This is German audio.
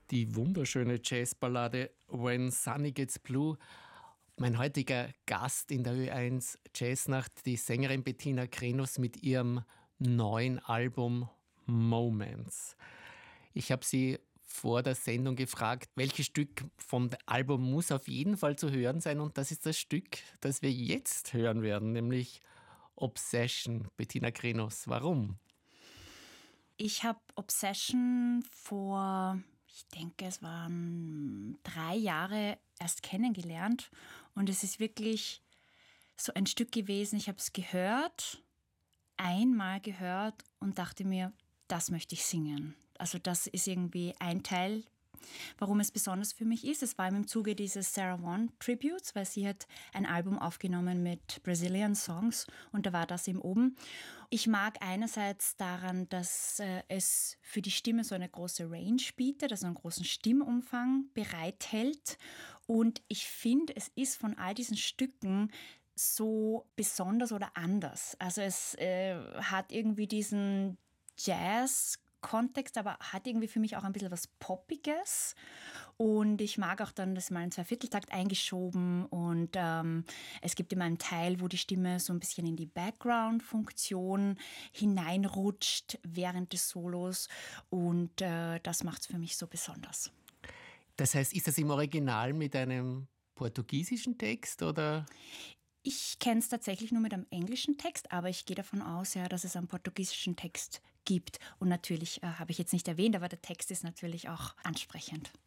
Die wunderschöne Jazzballade When Sunny Gets Blue. Mein heutiger Gast in der Ö1 Jazznacht, die Sängerin Bettina Krenos mit ihrem neuen Album Moments. Ich habe sie vor der Sendung gefragt, welches Stück vom Album muss auf jeden Fall zu hören sein, und das ist das Stück, das wir jetzt hören werden, nämlich Obsession. Bettina Krenos, warum? Ich habe Obsession vor, ich denke, es waren 3 Jahre erst kennengelernt. Und es ist wirklich so ein Stück gewesen. Ich habe es gehört, einmal gehört und dachte mir, das möchte ich singen. Also das ist irgendwie ein Teil, warum es besonders für mich ist. Es war im Zuge dieses Sarah Vaughan Tributes, weil sie hat ein Album aufgenommen mit Brazilian Songs und da war das eben oben. Ich mag einerseits daran, dass es für die Stimme so eine große Range bietet, also einen großen Stimmumfang bereithält. Und ich finde, es ist von all diesen Stücken so besonders oder anders. Also es hat irgendwie diesen Jazz-Kontext, aber hat irgendwie für mich auch ein bisschen was Poppiges. Und ich mag auch dann das mal in 2/4-Takt eingeschoben. Und es gibt immer einen Teil, wo die Stimme so ein bisschen in die Background-Funktion hineinrutscht während des Solos. Und das macht es für mich so besonders. Das heißt, ist das im Original mit einem portugiesischen Text oder? Ich kenne es tatsächlich nur mit einem englischen Text, aber ich gehe davon aus, ja, dass es einen portugiesischen Text gibt. Und natürlich habe ich jetzt nicht erwähnt, aber der Text ist natürlich auch ansprechend.